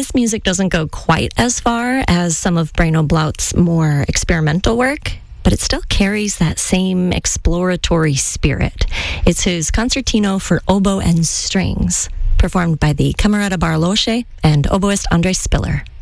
This music doesn't go quite as far as some of Braino Blaut's more experimental work, but it still carries that same exploratory spirit. It's his concertino for oboe and strings, performed by the Camerata Barlosche and oboist Andrei Spiller.